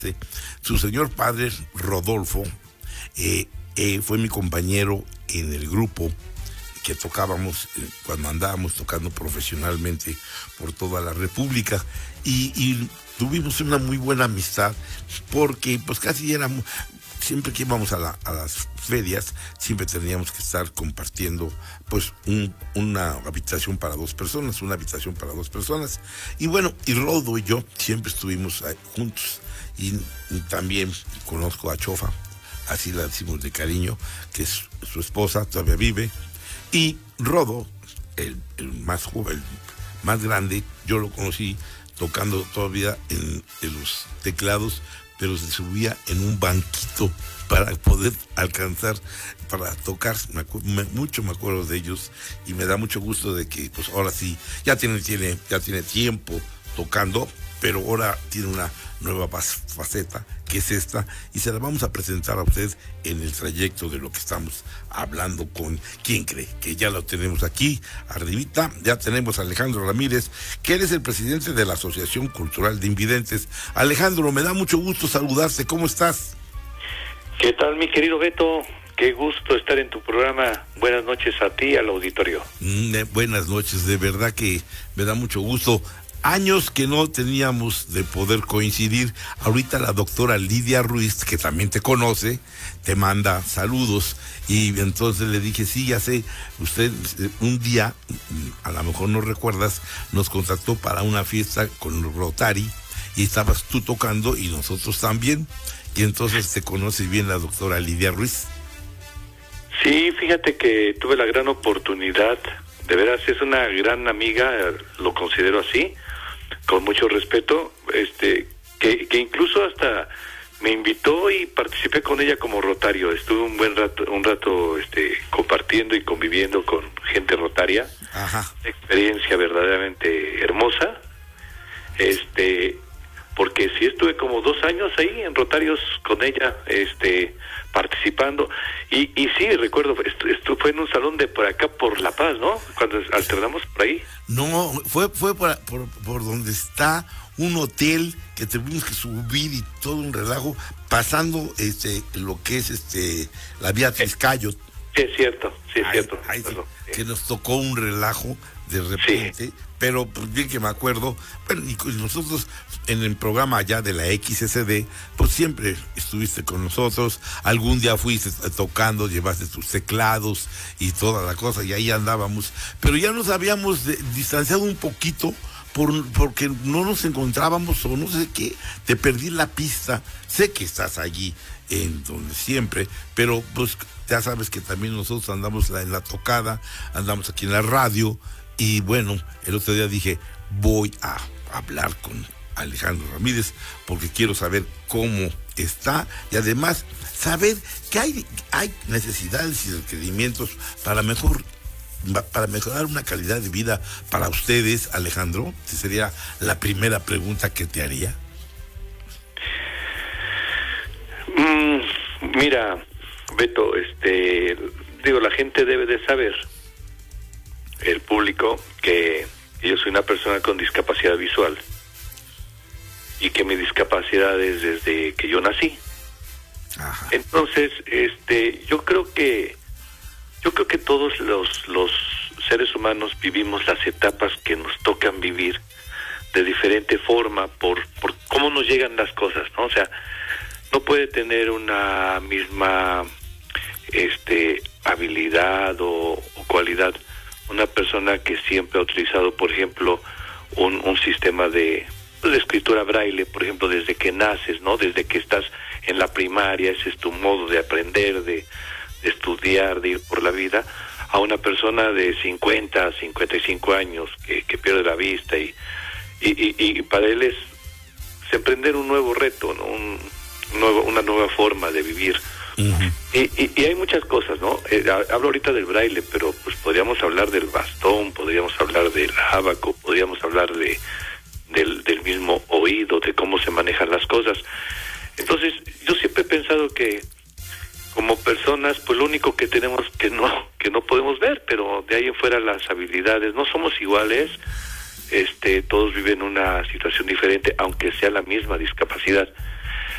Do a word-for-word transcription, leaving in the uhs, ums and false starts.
Su señor padre, Rodolfo, eh, eh, fue mi compañero en el grupo que tocábamos eh, cuando andábamos tocando profesionalmente por toda la República, y, y tuvimos una muy buena amistad porque pues casi éramos, siempre que íbamos a, la, a las ferias, siempre teníamos que estar compartiendo pues un, una habitación para dos personas, una habitación para dos personas, y bueno, y Rodo y yo siempre estuvimos ahí juntos, y, y también conozco a Chofa, así la decimos de cariño, que es su esposa, todavía vive. Y Rodo, el, el más joven, el más grande, yo lo conocí tocando todavía en, en los teclados, pero se subía en un banquito para poder alcanzar, para tocar. Me acu- me, mucho me acuerdo de ellos, y me da mucho gusto de que pues ahora sí, ya tiene, tiene, ya tiene tiempo tocando, pero ahora tiene una nueva faceta, que es esta, y se la vamos a presentar a usted en el trayecto de lo que estamos hablando con ¿Quién cree? Que ya lo tenemos aquí, arribita, ya tenemos a Alejandro Ramírez, que él es el presidente de la Asociación Cultural de Invidentes. Alejandro, me da mucho gusto saludarte, ¿cómo estás? ¿Qué tal, mi querido Beto? Qué gusto estar en tu programa. Buenas noches a ti y al auditorio. Mm, eh, buenas noches, de verdad que me da mucho gusto. Años que no teníamos de poder coincidir. Ahorita la doctora Lidia Ruiz, que también te conoce, te manda saludos, y entonces le dije, sí, ya sé, usted un día, a lo mejor no recuerdas, nos contactó para una fiesta con Rotary, y estabas tú tocando y nosotros también, y entonces te conoce bien la doctora Lidia Ruiz. Sí, fíjate que tuve la gran oportunidad, de veras es una gran amiga, lo considero así, con mucho respeto, este, que, que incluso hasta me invitó y participé con ella como rotario. Estuve un buen rato, un rato, este, compartiendo y conviviendo con gente rotaria. Ajá. Experiencia verdaderamente hermosa, este, porque sí estuve como dos años ahí en rotarios con ella, este, participando, y, y sí, recuerdo, esto, esto fue en un salón de por acá, por La Paz, ¿no? Cuando alternamos por ahí. No, fue fue por, por, por donde está un hotel que tuvimos que subir y todo un relajo, pasando este lo que es este la vía Triscayo. Sí, es cierto, sí es Ay, cierto. ay, Perdón, sí, sí. que nos tocó un relajo de repente, sí. Pero pues bien que me acuerdo, bueno, y nosotros en el programa allá de la X S D, pues siempre estuviste con nosotros, algún día fuiste tocando, llevaste tus teclados y toda la cosa, y ahí andábamos, pero ya nos habíamos de, distanciado un poquito, por, porque no nos encontrábamos, o no sé qué, te perdí la pista. Sé que estás allí, en donde siempre, pero pues ya sabes que también nosotros andamos en la tocada, andamos aquí en la radio. Y bueno, el otro día dije, voy a hablar con Alejandro Ramírez porque quiero saber cómo está, y además saber que hay, hay necesidades y requerimientos para mejor para mejorar una calidad de vida para ustedes, Alejandro. Esa sería la primera pregunta que te haría. Mm, mira, Beto, este, digo, la gente debe de saber, el público, que yo soy una persona con discapacidad visual y que mi discapacidad es desde que yo nací. Ajá. Entonces, este, yo creo que yo creo que todos los los seres humanos vivimos las etapas que nos tocan vivir de diferente forma por por cómo nos llegan las cosas, ¿no? O sea, no puede tener una misma este habilidad o, o cualidad una persona que siempre ha utilizado, por ejemplo, un, un sistema de, de escritura braille, por ejemplo, desde que naces, ¿no? Desde que estás en la primaria, ese es tu modo de aprender, de, de estudiar, de ir por la vida, a una persona de cincuenta, cincuenta y cinco años que, que pierde la vista, y, y, y, y para él es, es emprender un nuevo reto, ¿no? Un, un nuevo, una nueva forma de vivir. Uh-huh. Y, y, y hay muchas cosas, ¿no? Eh, hablo ahorita del braille, pero pues podríamos hablar del bastón, podríamos hablar del ábaco, podríamos hablar de del, del mismo oído, de cómo se manejan las cosas. Entonces, yo siempre he pensado que como personas, pues lo único que tenemos que no que no podemos ver, pero de ahí en fuera las habilidades, no somos iguales, este, todos viven una situación diferente, aunque sea la misma discapacidad.